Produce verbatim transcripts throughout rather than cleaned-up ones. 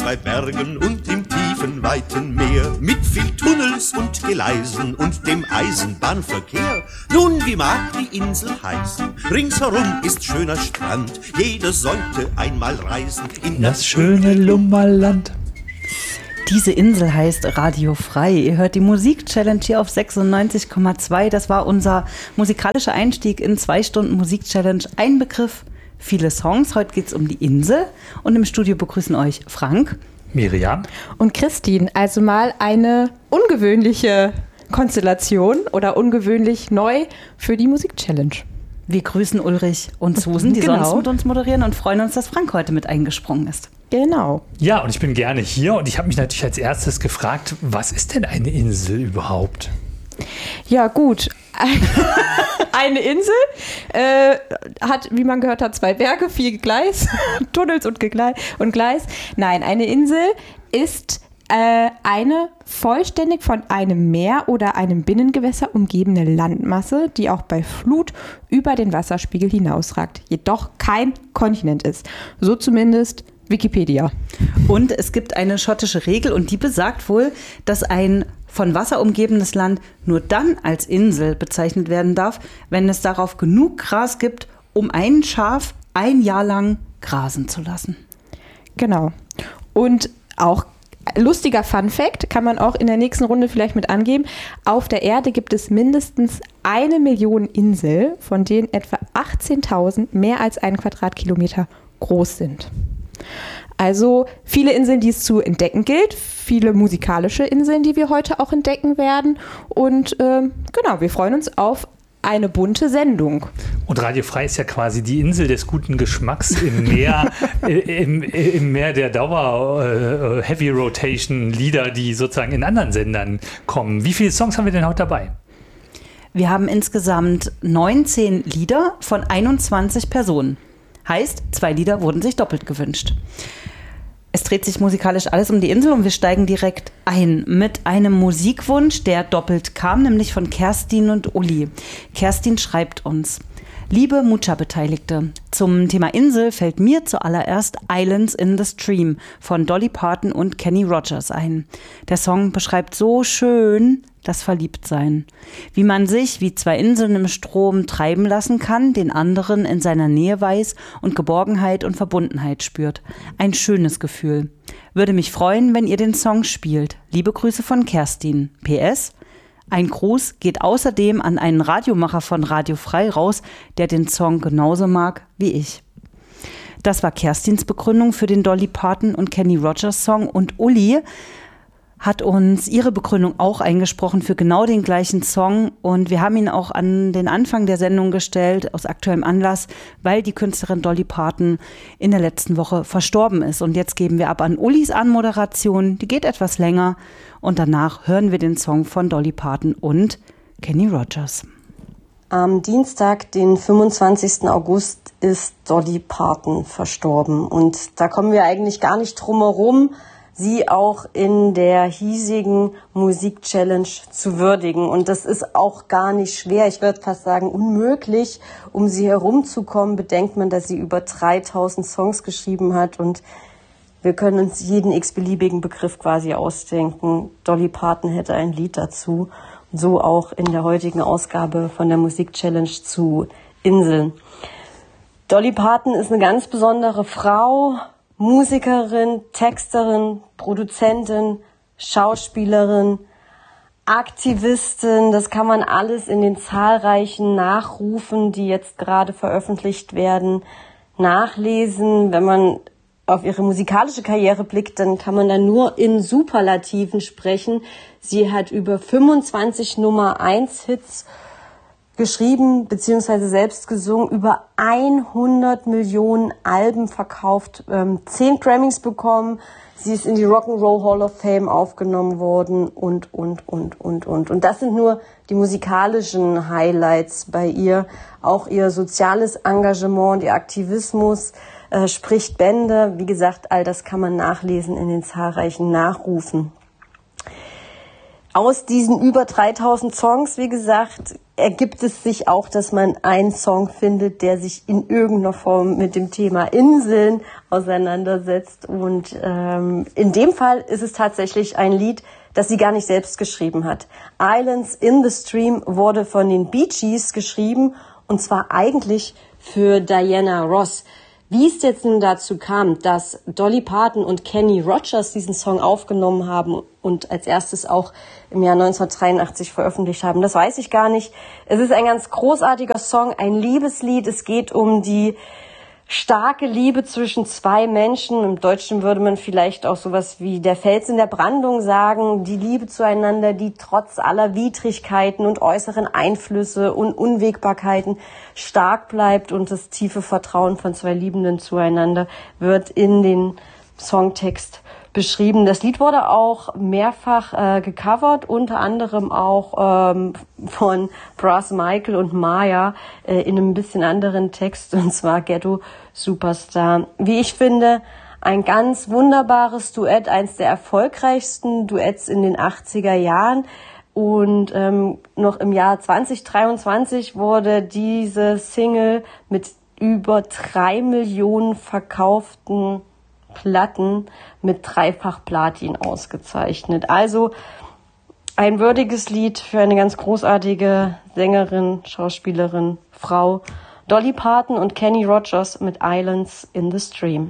zwei Bergen und im tiefen, weiten Meer, mit viel Tunnels und Gleisen und dem Eisenbahnverkehr. Nun, wie mag die Insel heißen? Ringsherum ist schöner Strand, jeder sollte einmal reisen in das, das schöne Lummerland. Diese Insel heißt Radio Frei. Ihr hört die Musik-Challenge hier auf sechsundneunzig Komma zwei. Das war unser musikalischer Einstieg in zwei Stunden Musik-Challenge. Ein Begriff, viele Songs. Heute geht es um die Insel. Und im Studio begrüßen euch Frank, Miriam und Christine. Also mal eine ungewöhnliche Konstellation oder ungewöhnlich neu für die Musik-Challenge. Wir grüßen Ulrich und Susan, die genau. sonst mit uns moderieren, und freuen uns, dass Frank heute mit eingesprungen ist. Genau. Ja, und ich bin gerne hier und ich habe mich natürlich als erstes gefragt, was ist denn eine Insel überhaupt? Ja, gut. Eine Insel äh, hat, wie man gehört hat, zwei Berge, vier Gleis, Tunnels und, Gegle- und Gleis. Nein, eine Insel ist äh, eine vollständig von einem Meer oder einem Binnengewässer umgebene Landmasse, die auch bei Flut über den Wasserspiegel hinausragt, jedoch kein Kontinent ist. So zumindest Wikipedia. Und es gibt eine schottische Regel und die besagt wohl, dass ein von Wasser umgebenes Land nur dann als Insel bezeichnet werden darf, wenn es darauf genug Gras gibt, um ein Schaf ein Jahr lang grasen zu lassen. Genau. Und auch lustiger Fun-Fact, kann man auch in der nächsten Runde vielleicht mit angeben. Auf der Erde gibt es mindestens eine Million Inseln, von denen etwa achtzehntausend mehr als ein Quadratkilometer groß sind. Also viele Inseln, die es zu entdecken gilt, viele musikalische Inseln, die wir heute auch entdecken werden. Und ähm, genau, wir freuen uns auf eine bunte Sendung. Und Radio Frei ist ja quasi die Insel des guten Geschmacks im Meer, im, im Meer der Dauer äh, Heavy Rotation Lieder, die sozusagen in anderen Sendern kommen. Wie viele Songs haben wir denn heute dabei? Wir haben insgesamt neunzehn Lieder von einundzwanzig Personen. Heißt, zwei Lieder wurden sich doppelt gewünscht. Es dreht sich musikalisch alles um die Insel und wir steigen direkt ein mit einem Musikwunsch, der doppelt kam, nämlich von Kerstin und Uli. Kerstin schreibt uns: Liebe Mucha-Beteiligte, zum Thema Insel fällt mir zuallererst Islands in the Stream von Dolly Parton und Kenny Rogers ein. Der Song beschreibt so schön das Verliebtsein. Wie man sich wie zwei Inseln im Strom treiben lassen kann, den anderen in seiner Nähe weiß und Geborgenheit und Verbundenheit spürt. Ein schönes Gefühl. Würde mich freuen, wenn ihr den Song spielt. Liebe Grüße von Kerstin. P S: Ein Gruß geht außerdem an einen Radiomacher von Radio Frei raus, der den Song genauso mag wie ich. Das war Kerstins Begründung für den Dolly Parton und Kenny Rogers Song, und Uli hat uns ihre Begründung auch eingesprochen für genau den gleichen Song, und wir haben ihn auch an den Anfang der Sendung gestellt, aus aktuellem Anlass, weil die Künstlerin Dolly Parton in der letzten Woche verstorben ist. Und jetzt geben wir ab an Ulis Anmoderation, die geht etwas länger, und danach hören wir den Song von Dolly Parton und Kenny Rogers. Am Dienstag, den fünfundzwanzigsten August, ist Dolly Parton verstorben, und da kommen wir eigentlich gar nicht drum herum, sie auch in der hiesigen Musik-Challenge zu würdigen. Und das ist auch gar nicht schwer, ich würde fast sagen unmöglich, um sie herumzukommen. Bedenkt man, dass sie über dreitausend Songs geschrieben hat, und wir können uns jeden x-beliebigen Begriff quasi ausdenken. Dolly Parton hätte ein Lied dazu. Und so auch in der heutigen Ausgabe von der Musik-Challenge zu Inseln. Dolly Parton ist eine ganz besondere Frau, Musikerin, Texterin, Produzentin, Schauspielerin, Aktivistin. Das kann man alles in den zahlreichen Nachrufen, die jetzt gerade veröffentlicht werden, nachlesen. Wenn man auf ihre musikalische Karriere blickt, dann kann man da nur in Superlativen sprechen. Sie hat über fünfundzwanzig Nummer eins Hits geschrieben bzw. selbst gesungen, über hundert Millionen Alben verkauft, ähm, zehn Grammys bekommen, sie ist in die Rock'n'Roll Hall of Fame aufgenommen worden und, und, und, und, und. Und das sind nur die musikalischen Highlights bei ihr. Auch ihr soziales Engagement, ihr Aktivismus äh, spricht Bände. Wie gesagt, all das kann man nachlesen in den zahlreichen Nachrufen. aus diesen über dreitausend Songs, wie gesagt, ergibt es sich auch, dass man einen Song findet, der sich in irgendeiner Form mit dem Thema Inseln auseinandersetzt. Und ähm, in dem Fall ist es tatsächlich ein Lied, das sie gar nicht selbst geschrieben hat. Islands in the Stream wurde von den Bee Gees geschrieben, und zwar eigentlich für Diana Ross. Wie es jetzt nun dazu kam, dass Dolly Parton und Kenny Rogers diesen Song aufgenommen haben und als erstes auch im Jahr neunzehnhundertdreiundachtzig veröffentlicht haben, das weiß ich gar nicht. Es ist ein ganz großartiger Song, ein Liebeslied. Es geht um die starke Liebe zwischen zwei Menschen. Im Deutschen würde man vielleicht auch sowas wie der Fels in der Brandung sagen. Die Liebe zueinander, die trotz aller Widrigkeiten und äußeren Einflüsse und Unwägbarkeiten stark bleibt, und das tiefe Vertrauen von zwei Liebenden zueinander wird in den Songtext beschrieben. Das Lied wurde auch mehrfach äh, gecovert, unter anderem auch ähm, von Brass Michael und Maya äh, in einem bisschen anderen Text, und zwar Ghetto Superstar. Wie ich finde, ein ganz wunderbares Duett, eins der erfolgreichsten Duetts in den achtziger Jahren. Und ähm, noch im Jahr zwanzig dreiundzwanzig wurde diese Single mit über drei Millionen verkauften Platten mit dreifach Platin ausgezeichnet. Also ein würdiges Lied für eine ganz großartige Sängerin, Schauspielerin, Frau, Dolly Parton und Kenny Rogers mit Islands in the Stream.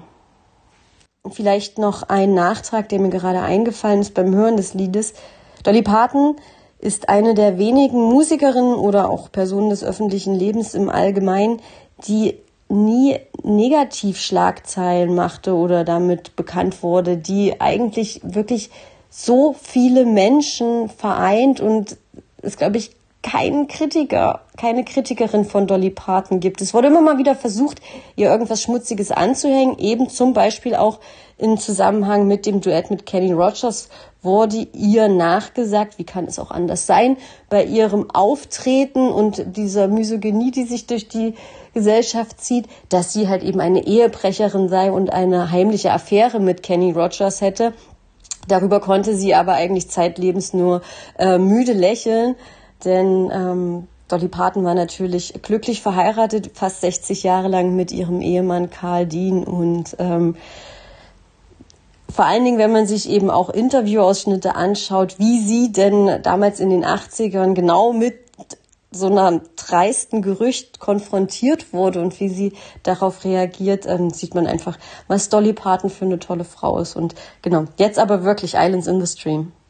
Vielleicht noch ein Nachtrag, der mir gerade eingefallen ist beim Hören des Liedes. Dolly Parton ist eine der wenigen Musikerinnen oder auch Personen des öffentlichen Lebens im Allgemeinen, die nie Negativschlagzeilen machte oder damit bekannt wurde, die eigentlich wirklich so viele Menschen vereint und es, glaube ich, keinen Kritiker, keine Kritikerin von Dolly Parton gibt. Es wurde immer mal wieder versucht, ihr irgendwas Schmutziges anzuhängen, eben zum Beispiel auch im Zusammenhang mit dem Duett mit Kenny Rogers wurde ihr nachgesagt, wie kann es auch anders sein, bei ihrem Auftreten und dieser Misogynie, die sich durch die Gesellschaft zieht, dass sie halt eben eine Ehebrecherin sei und eine heimliche Affäre mit Kenny Rogers hätte. Darüber konnte sie aber eigentlich zeitlebens nur äh, müde lächeln, denn ähm, Dolly Parton war natürlich glücklich verheiratet, fast sechzig Jahre lang mit ihrem Ehemann Carl Dean, und ähm, vor allen Dingen, wenn man sich eben auch Interviewausschnitte anschaut, wie sie denn damals in den achtzigern genau mit so einem dreisten Gerücht konfrontiert wurde und wie sie darauf reagiert, ähm, sieht man einfach, was Dolly Parton für eine tolle Frau ist. Und genau, jetzt aber wirklich Islands in the Stream.